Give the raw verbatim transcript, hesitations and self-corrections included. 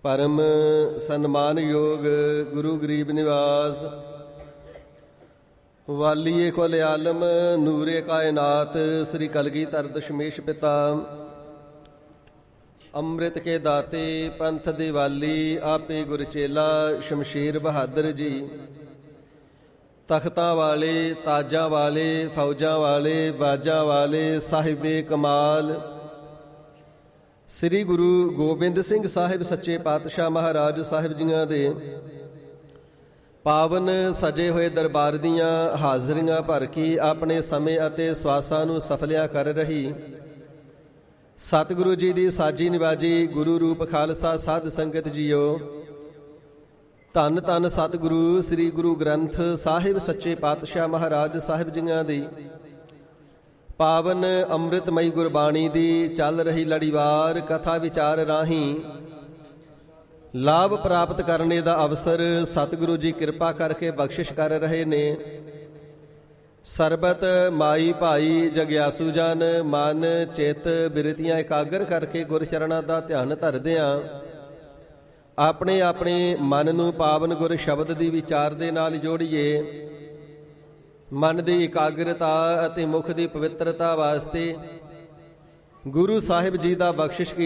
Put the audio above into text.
परम सन्मान योग गुरु गरीब निवास वालिए कुल आलम नूरे कायनात श्री कलगीधर दशमेश पिता अमृत के दाते पंथ दिवाली आपे गुरचेला शमशेर बहादुर जी तख्तां वाले ताजा वाले फौजा वाले बाजा वाले साहिबे कमाल श्री गुरु गोबिंद सिंह साहिब सच्चे पातशाह महाराज साहिब जियां दे पावन सजे हुए दरबार दियां हाਜ਼ਰੀਆਂ भर के अपने समय ਅਤੇ ਸਵਾਸਾਂ ਨੂੰ ਸਫਲਿਆਂ ਕਰ ਰਹੀ ਸਤਿਗੁਰੂ ਜੀ ਦੀ ਸਾਜੀ ਨਿਵਾਜੀ ਗੁਰੂ ਰੂਪ ਖਾਲਸਾ ਸਾਧ ਸੰਗਤ ਜੀਓ ਧੰਨ ਧੰਨ ਸਤਿਗੁਰੂ ਸ੍ਰੀ ਗੁਰੂ ਗ੍ਰੰਥ ਸਾਹਿਬ ਸੱਚੇ ਪਾਤਸ਼ਾਹ ਮਹਾਰਾਜ ਸਾਹਿਬ ਜੀਆਂ ਦੀ ਪਾਵਨ ਅੰਮ੍ਰਿਤਮਈ ਗੁਰਬਾਣੀ ਦੀ ਚੱਲ ਰਹੀ ਲੜੀਵਾਰ ਕਥਾ ਵਿਚਾਰ ਰਾਹੀਂ ਲਾਭ ਪ੍ਰਾਪਤ ਕਰਨੇ ਦਾ ਅਵਸਰ ਸਤਿਗੁਰੂ ਜੀ ਕਿਰਪਾ ਕਰਕੇ ਬਖਸ਼ਿਸ਼ ਕਰ ਰਹੇ ਨੇ। ਸਰਬਤ ਮਾਈ ਭਾਈ ਜਗਿਆਸੂ ਜਨ ਮਨ ਚਿੱਤ ਬਿਰਤੀਆਂ ਇਕਾਗਰ ਕਰਕੇ ਗੁਰਚਰਨਾਂ ਦਾ ਧਿਆਨ ਧਰਦਿਆਂ ਆਪਣੇ ਆਪਣੇ ਮਨ ਨੂੰ ਪਾਵਨ ਗੁਰ ਸ਼ਬਦ ਦੀ ਵਿਚਾਰ ਦੇ ਨਾਲ ਜੋੜੀਏ। ਮਨ ਦੀ ਇਕਾਗਰਤਾ ਅਤੇ ਮੁਖ ਦੀ ਪਵਿੱਤਰਤਾ ਵਾਸਤੇ ਗੁਰੂ ਸਾਹਿਬ ਜੀ ਦਾ ਬਖਸ਼ਿਸ਼